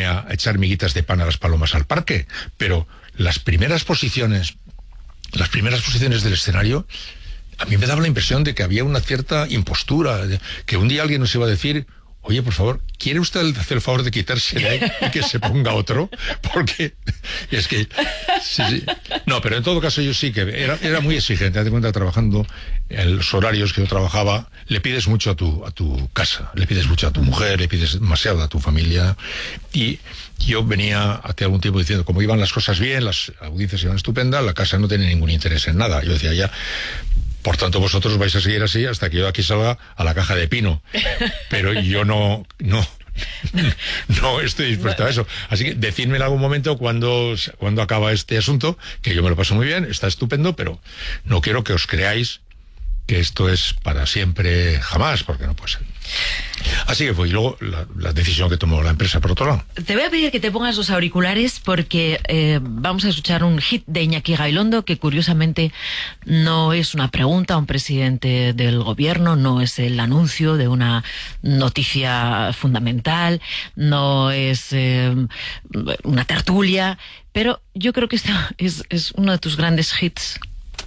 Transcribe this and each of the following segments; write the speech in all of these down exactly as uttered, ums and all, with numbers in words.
irme a echar miguitas de pan a las palomas al parque, pero las primeras posiciones, las primeras posiciones del escenario, a mí me daba la impresión de que había una cierta impostura, de que un día alguien nos iba a decir: oye, por favor, ¿quiere usted hacer el favor de quitarse de ahí y que se ponga otro? Porque es que... Sí, sí. No, pero en todo caso yo sí que era, era muy exigente. Date cuenta, trabajando en los horarios que yo trabajaba, le pides mucho a tu, a tu casa, le pides mucho a tu mujer, le pides demasiado a tu familia. Y yo venía hace algún tiempo diciendo, como iban las cosas bien, las audiencias iban estupendas, la casa no tiene ningún interés en nada. Yo decía, ya... Por tanto, vosotros vais a seguir así hasta que yo aquí salga a la caja de pino. Pero yo no, no, no estoy dispuesto a eso. Así que decidme en algún momento cuando, cuando acaba este asunto, que yo me lo paso muy bien, está estupendo, pero no quiero que os creáis que esto es para siempre, jamás, porque no puede ser. Así que fue, y luego la, la decisión que tomó la empresa, por otro lado. Te voy a pedir que te pongas los auriculares porque eh, vamos a escuchar un hit de Iñaki Gabilondo que curiosamente no es una pregunta a un presidente del gobierno, no es el anuncio de una noticia fundamental, no es eh, una tertulia, pero yo creo que esto es, es uno de tus grandes hits.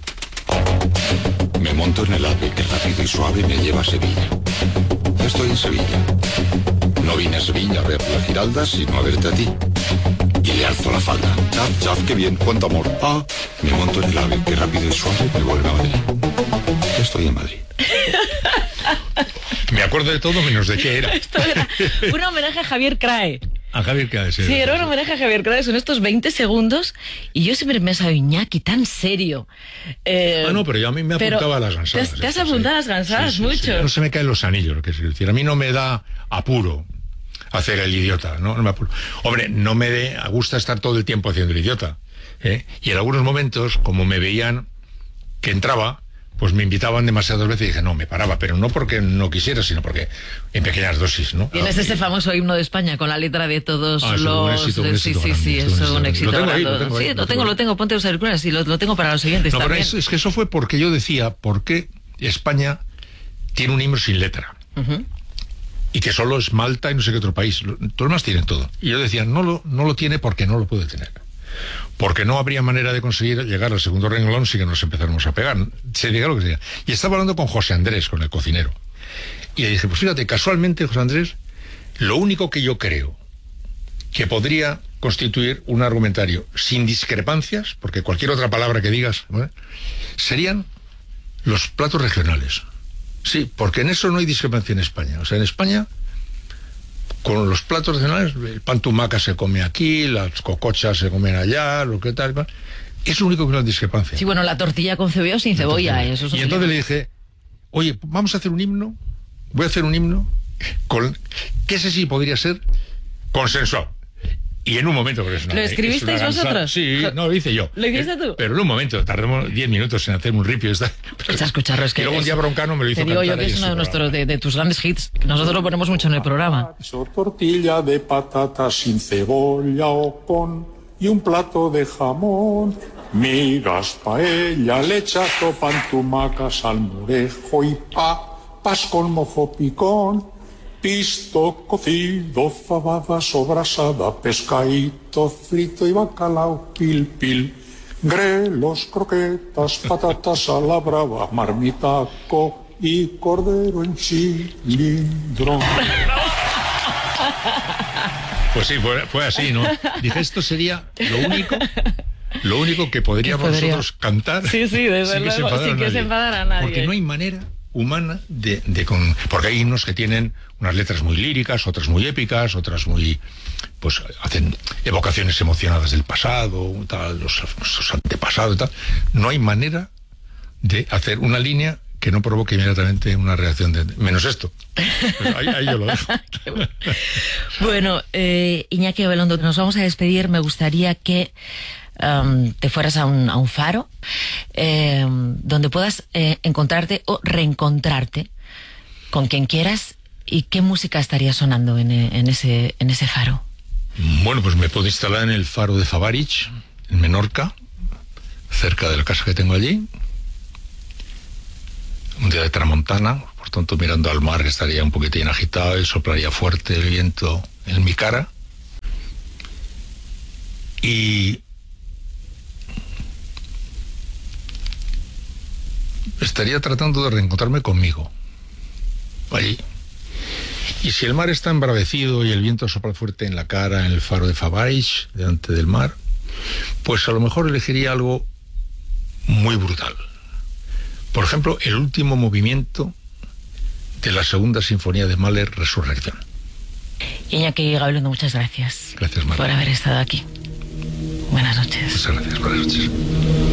Me monto en el ave que rápido y suave me lleva a Sevilla. Estoy en Sevilla. No vine a Sevilla a ver la Giralda, sino a verte a ti. Y le alzo la falda. Chaf, chaf, qué bien, cuánto amor. Ah, me monto en el ave que rápido y suave me vuelve a Madrid. Estoy en Madrid. Me acuerdo de todo menos de qué era. Esto era un homenaje a Javier Crae. A Javier Crae, sí. Sí, era un homenaje a Javier Crae, son estos veinte segundos, y yo siempre me he pensado, Iñaki, tan serio. Eh, ah, no, pero yo a mí me apuntaba a las gansadas. Te has, te has apuntado a las gansadas, sí, sí, mucho. Sí, no se me caen los anillos, lo que es decir. A mí no me da apuro hacer el idiota, ¿no? No me apuro. Hombre, no me de, gusta estar todo el tiempo haciendo el idiota, ¿eh? Y en algunos momentos, como me veían que entraba, pues me invitaban demasiadas veces y dije, no, me paraba, pero no porque no quisiera, sino porque en pequeñas dosis, ¿no? Tienes ah, ese y... famoso himno de España con la letra de todos ah, los... Un éxito, un éxito sí, sí, sí, grande, eso, un éxito lo tengo ahí, grande. lo tengo ahí, sí, lo lo tengo, tengo, lo tengo, ponte los auriculares y lo, lo tengo para los siguientes no, también. Pero es, es que eso fue porque yo decía, ¿por qué España tiene un himno sin letra? Uh-huh. Y que solo es Malta y no sé qué otro país. Todos los demás tienen todo. Y yo decía, no lo, no lo tiene porque no lo puede tener. Porque no habría manera de conseguir llegar al segundo renglón si que nos empezáramos a pegar. Se diga lo que sea. Y estaba hablando con José Andrés, con el cocinero. Y le dije, pues fíjate, casualmente, José Andrés, lo único que yo creo que podría constituir un argumentario sin discrepancias, porque cualquier otra palabra que digas, ¿vale?, serían los platos regionales. Sí, porque en eso no hay discrepancia en España. O sea, en España, con los platos regionales, el pan tumaca se come aquí, las cocochas se comen allá, lo que tal, es lo único que no hay discrepancia. Sí, bueno, la tortilla con cebolla o sin cebolla, eso es. Y entonces le dije, oye, vamos a hacer un himno, voy a hacer un himno, con que ese sí podría ser consensuado. Y en un momento... Pero es una, ¿Lo escribisteis vosotros? Sí, no, lo hice yo. ¿Lo hiciste tú? Pero en un momento, tardamos diez minutos en hacer un ripio. Está... Echa a escucharlo, es que... Y luego un día Broncano me lo hizo te digo cantar. Yo que es uno de, nuestros, de, de tus grandes hits. Nosotros lo ponemos mucho en el programa. Tortilla de patatas sin cebolla o con... y un plato de jamón. Migas, paella, lechazo, pan, tumaca, salmorejo y pa... pas con mojo picón. Pisto cocido, fabada sobrasada, pescadito frito y bacalao pil pil, grelos, croquetas, patatas a la brava, marmitaco y cordero en cilindro. Pues sí, fue, fue así, ¿no? Dije, esto sería lo único, lo único que podríamos podría? nosotros cantar. Sí, sí, desde sin luego, sin que se enfadara a nadie. Porque no hay manera humana de, de con, porque hay himnos que tienen unas letras muy líricas, otras muy épicas, otras muy, pues hacen evocaciones emocionadas del pasado, tal, los, los antepasados y tal. No hay manera de hacer una línea que no provoque inmediatamente una reacción de, menos esto. Pues ahí, ahí yo lo dejo. Bueno, eh, Iñaki Gabilondo, nos vamos a despedir. Me gustaría que Um, te fueras a un, a un faro eh, donde puedas eh, encontrarte o reencontrarte con quien quieras. ¿Y qué música estaría sonando en, en, ese, en ese faro? Bueno, pues me puedo instalar en el faro de Favarich, en Menorca, cerca de la casa que tengo allí. Un día de tramontana, por tanto mirando al mar, que estaría un poquitín agitado y soplaría fuerte el viento en mi cara. Y estaría tratando de reencontrarme conmigo allí. Y si el mar está embravecido y el viento sopla fuerte en la cara en el faro de Favarich, delante del mar, pues a lo mejor elegiría algo muy brutal. Por ejemplo, el último movimiento de la segunda sinfonía de Mahler, Resurrección. Iñaki Gabilondo, muchas gracias. Gracias, Marta. Por haber estado aquí. Buenas noches. Muchas gracias, buenas noches.